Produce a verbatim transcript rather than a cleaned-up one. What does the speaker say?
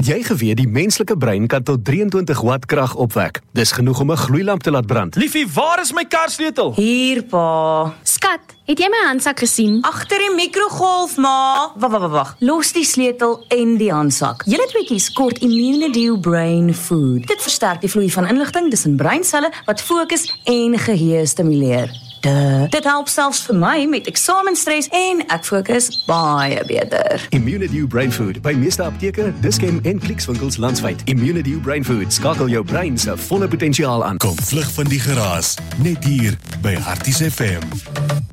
Het jy geweet die menslike brein kan tot drieëntwintig watt krag opwek? Dis genoeg om 'n gloeilamp te laat brand. Liefie, waar is my karsleutel? Hier, pa. Skat, het jy my handsak gesien? Agter die mikrogolf, ma. Wag, wag, wag. Los die sleutel en die handsak. Julle tweeetjies kort Immunedew Brain Food. Dit versterk die vloei van inligting tussen breinselle wat fokus en geheue stimuleer. Duh. Dit help selfs vir my met eksamenstres en ek fokus baie beter. Immunedew Brain Food by meeste apteke, Dischem en Clicks-winkels landwyd. Immunedew Brain Food skakel jou brein se volle potensiaal aan. Kom vlug van die geraas, net hier by Harties F M.